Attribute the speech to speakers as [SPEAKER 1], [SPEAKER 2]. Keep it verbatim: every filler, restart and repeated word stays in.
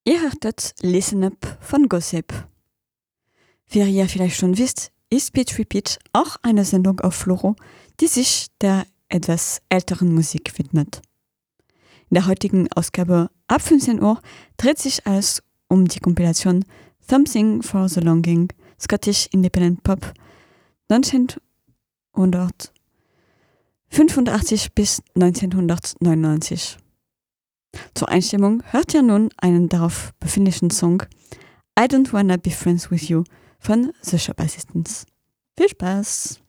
[SPEAKER 1] Ihr hörtet Listen Up von Gossip. Wie ihr vielleicht schon wisst, ist Beat Repeat auch eine Sendung auf Floro, die sich der etwas älteren Musik widmet. In der heutigen Ausgabe ab fünfzehn Uhr dreht sich alles um die Kompilation Something for the Longing, Scottish Independent Pop neunzehnhundertfünfundachtzig bis neunzehnhundertneunundneunzig. Zur Einstimmung hört ihr nun einen darauf befindlichen Song I Don't Wanna Be Friends With You von The Shop Assistants. Viel Spaß!